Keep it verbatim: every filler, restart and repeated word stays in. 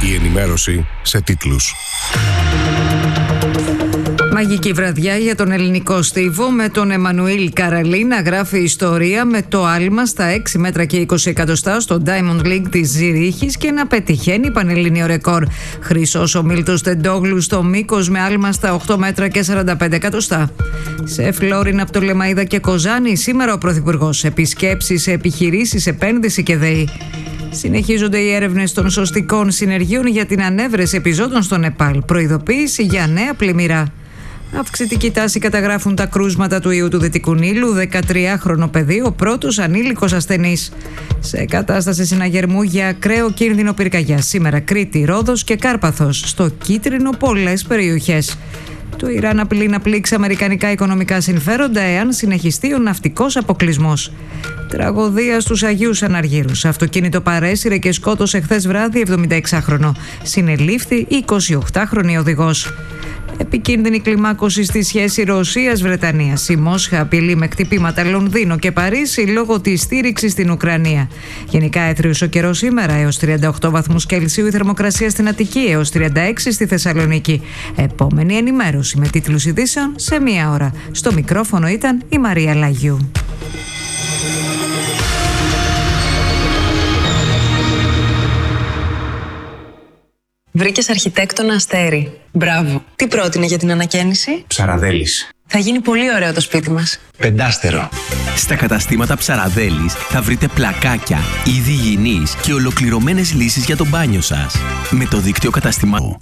Η ενημέρωση σε τίτλους. Μαγική βραδιά για τον ελληνικό στίβο, με τον Εμμανουήλ Καραλή να γράφει ιστορία με το άλμα στα έξι μέτρα και είκοσι εκατοστά στο Diamond League της Ζηρίχης και να πετυχαίνει πανελλήνιο ρεκόρ. Χρυσός ο Μίλτος Τεντόγλου στο μήκος με άλμα στα οκτώ μέτρα και σαράντα πέντε εκατοστά. Σε Φλόρινα, Πτολεμαΐδα και Κοζάνη σήμερα ο Πρωθυπουργός. Επισκέψεις σε επιχειρήσεις, επένδυση και ΔΕΗ. Συνεχίζονται οι έρευνες των σωστικών συνεργείων για την ανέβρεση επιζώντων στο Νεπάλ. Προειδοποίηση για νέα πλημμυρά. Αυξητική τάση καταγράφουν τα κρούσματα του ιού του Δυτικού Νείλου. δεκατριάχρονο παιδί, ο πρώτος ανήλικος ασθενής. Σε κατάσταση συναγερμού για ακραίο κίνδυνο πυρκαγιάς. Σήμερα Κρήτη, Ρόδος και Κάρπαθος. Στο κίτρινο πολλές περιοχές. Το Ιράν απειλεί να πλήξει αμερικανικά οικονομικά συμφέροντα εάν συνεχιστεί ο ναυτικός αποκλεισμός. Τραγωδία στους Αγίους Αναργύρους. Αυτοκίνητο παρέσυρε και σκότωσε χθες βράδυ εβδομηνταεξάχρονο. Συνελήφθη εικοσιοκτάχρονη οδηγός. Επικίνδυνη κλιμάκωση στη σχέση Ρωσίας-Βρετανίας. Η Μόσχα απειλεί με χτυπήματα Λονδίνο και Παρίσι λόγω της στήριξης στην Ουκρανία. Γενικά έθριος ο καιρός σήμερα, έως τριάντα οκτώ βαθμούς Κελσίου η θερμοκρασία στην Αττική, έως τριάντα έξι στη Θεσσαλονίκη. Επόμενη ενημέρωση με τίτλους ειδήσεων σε μία ώρα. Στο μικρόφωνο ήταν η Μαρία Λαγιού. Βρήκες αρχιτέκτονα Αστέρι. Μπράβο. Τι πρότεινε για την ανακαίνιση? Ψαραδέλης. Θα γίνει πολύ ωραίο το σπίτι μας. Πεντάστερο. Στα καταστήματα Ψαραδέλης θα βρείτε πλακάκια, είδη υγιεινής και ολοκληρωμένες λύσεις για το μπάνιο σας. Με το δίκτυο καταστημάτων.